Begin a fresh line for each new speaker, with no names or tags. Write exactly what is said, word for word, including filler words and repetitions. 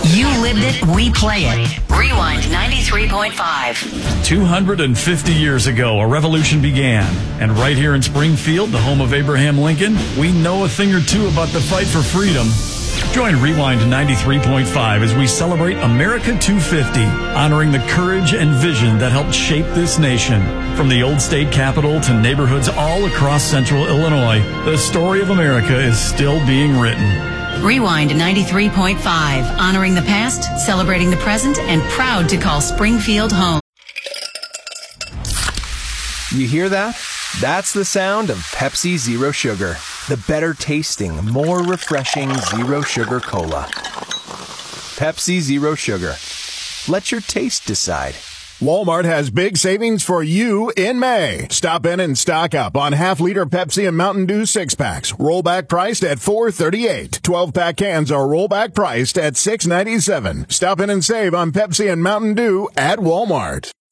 You lived it, we play it. Rewind ninety-three point five.
two hundred fifty years ago, a revolution began. And right here in Springfield, the home of Abraham Lincoln, we know a thing or two about the fight for freedom. Join Rewind ninety-three point five as we celebrate America two fifty, honoring the courage and vision that helped shape this nation. From the old state capitol to neighborhoods all across central Illinois, the story of America is still being written.
Rewind ninety-three point five, honoring the past, celebrating the present, and proud to call Springfield home.
You hear that? That's the sound of Pepsi Zero Sugar. The better tasting, more refreshing Zero Sugar Cola. Pepsi Zero Sugar. Let your taste decide.
Walmart has big savings for you in May. Stop in and stock up on half-liter Pepsi and Mountain Dew six-packs. Rollback priced at four dollars and thirty-eight cents. twelve-pack cans are rollback priced at six dollars and ninety-seven cents. Stop in and save on Pepsi and Mountain Dew at Walmart.